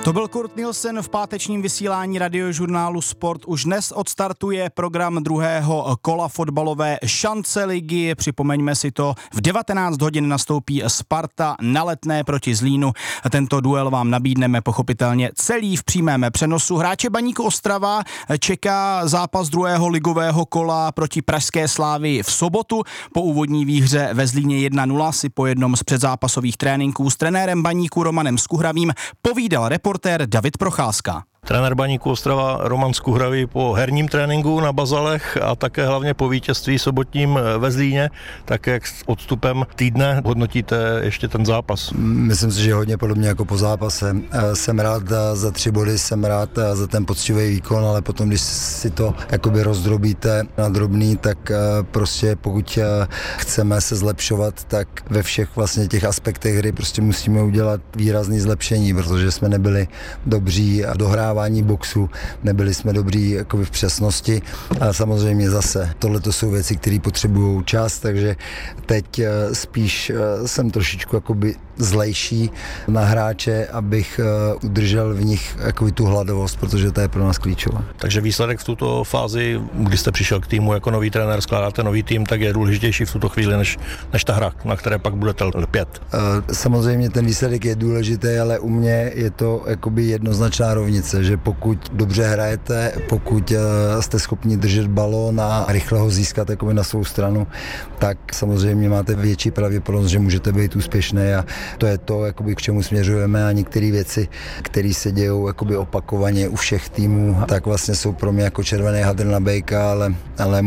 To byl Kurt Nielsen v pátečním vysílání radiožurnálu Sport. Už dnes odstartuje program druhého kola fotbalové šance ligy. Připomeňme si to, v 19 hodin nastoupí Sparta na Letné proti Zlínu. Tento duel vám nabídneme pochopitelně celý v přímém přenosu. Hráče Baníku Ostrava čeká zápas druhého ligového kola proti pražské Slávii v sobotu. Po úvodní výhře ve Zlíně 1-0 si po jednom z předzápasových tréninků s trenérem Baníku Romanem Skuhravým povídal reportér David Procházka. Trenér Baníku Ostrava Roman Skuhravý po herním tréninku na Bazalech a také hlavně po vítězství sobotním ve Zlíně, tak jak s odstupem týdne hodnotíte ještě ten zápas? Myslím si, že hodně podobně jako po zápase. Jsem rád za 3 body, jsem rád za ten poctivý výkon, ale potom, když si to jakoby rozdrobíte na drobný, tak prostě pokud chceme se zlepšovat, tak ve všech vlastně těch aspektech hry prostě musíme udělat výrazný zlepšení, protože jsme nebyli dobří dohrávání boxu, nebyli jsme dobrý jakoby v přesnosti a samozřejmě zase tohleto jsou věci, které potřebují čas, takže teď spíš jsem trošičku jakoby zlejší na hráče, abych udržel v nich jakoby tu hladovost, protože to je pro nás klíčové. Takže výsledek v tuto fázi, kdy jste přišel k týmu jako nový trenér, skládáte nový tým, tak je důležitější v tuto chvíli než ta hra, na které pak budete lpět. Samozřejmě ten výsledek je důležitý, ale u mě je to jakoby jednoznačná rovnice, že pokud dobře hrajete, pokud jste schopni držet balón a rychle ho získat jakoby na svou stranu, tak samozřejmě máte větší pravděpodobnost, že můžete být úspěšný a to je to, jakoby, k čemu směřujeme a některé věci, které se dějou jakoby opakovaně u všech týmů, tak vlastně jsou pro mě jako červený hadr na bejka, ale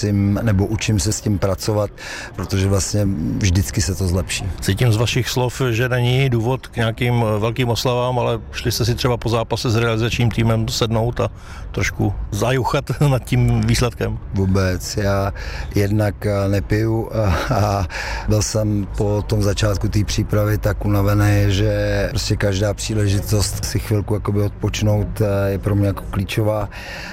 učím se s tím pracovat, protože vlastně vždycky se to zlepší. Cítím z vašich slov, že není důvod k nějakým velkým oslavám, ale šli jste si třeba po zápase s realizačním týmem sednout a trošku zajuchat nad tím výsledkem? Vůbec, já jednak nepiju a byl jsem po tom začátku té přípravy tak unavený, že prostě každá příležitost si chvilku jakoby odpočnout je pro mě jako klíčová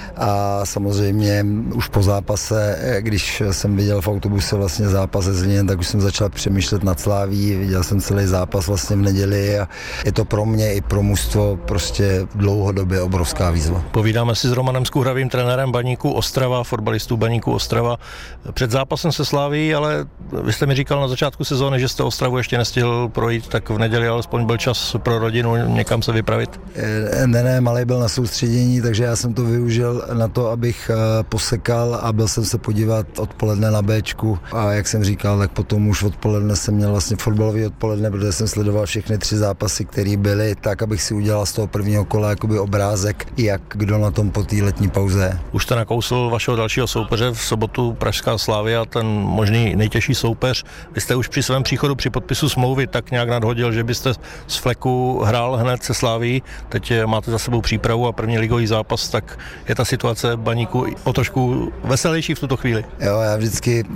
a samozřejmě už po zápase, když jsem viděl v autobuse vlastně zápas ze Zlíně, tak už jsem začal přemýšlet nad Sláví, viděl jsem celý zápas vlastně v neděli a je to pro mě i pro mužstvo prostě dlouhodobě obrovská výzva. Povídáme si s Romanem Skuhravým, trenérem Baníku Ostrava, fotbalistů Baníku Ostrava. Před zápasem se Slaví, ale vy jste mi říkal na začátku sezóny, že jste Ostravu ještě nestihl projít, tak v neděli alespoň byl čas pro rodinu někam se vypravit? Ne, malej byl na soustředění, takže já jsem to využil na to, abych posekal a byl jsem se podívat odpoledne na Bčku a jak jsem říkal, tak potom už odpoledne jsem měl vlastně fotbalový odpoledne, protože jsem sledoval všechny 3 zápasy, které byly, tak abych si udělal z toho prvního kola jakoby obrázek, jak kdo na tom po té letní pauze. Už jste nakousl vašeho dalšího soupeře v sobotu pražská Slavia, ten možný nejtěžší soupeř. Vy jste už při svém příchodu při podpisu smlouvy tak nějak nadhodil, že byste z fleku hrál hned se Slaví. Teď máte za sebou přípravu a první ligový zápas, tak je ta situace Baníku o trošku veselější v tuto chvíli. Jo, já vždycky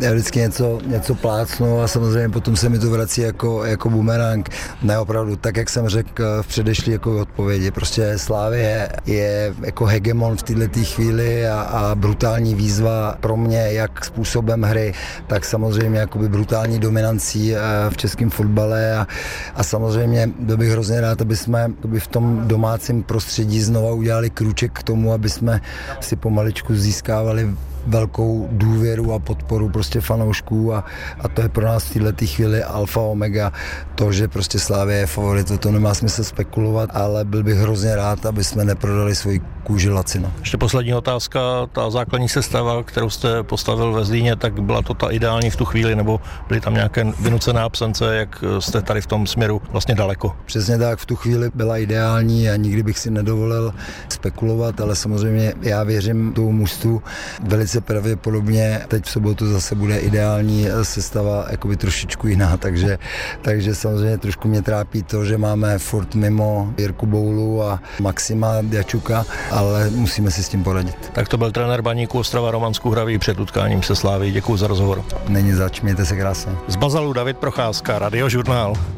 něco plácnu a samozřejmě potom se mi to vrací jako bumerang. Ne, opravdu, tak jak jsem řekl v předešlý jako odpovědi, prostě Slavie je jako hegemon v této chvíli a brutální výzva pro mě, jak způsobem hry, tak samozřejmě jakoby brutální dominancí v českém fotbale a samozřejmě byl bych hrozně rád, aby jsme v tom domácím prostředí znova udělali krůček k tomu, aby jsme si pomaličku získávali velkou důvěru a podporu prostě fanoušků a to je pro nás v této chvíli alfa omega. To, že prostě Slavia je favorit, to nemá smysl spekulovat, ale byl bych hrozně rád, aby jsme neprodali svoji kůži lacino. Ještě poslední otázka, ta základní sestava, kterou jste postavil ve Zlíně, tak byla to ta ideální v tu chvíli, nebo byly tam nějaké vynucené absence, jak jste tady v tom směru vlastně daleko? Přesně tak, v tu chvíli byla ideální a nikdy bych si nedovolil spekulovat, ale samozřejmě já věřím tomu mužstvu. Velice pravděpodobně teď v sobotu zase bude ideální sestava jakoby trošičku jiná, takže samozřejmě trošku mě trápí to, že máme furt mimo Jirku Boulu a Maxima Jačuka, ale musíme si s tím poradit. Tak to byl trenér Baníku Ostrava Roman Skuhravý před utkáním se Slaví. Děkuji za rozhovor. Není zač, mějte se krásně. Z Bazalu David Procházka, Radiožurnál.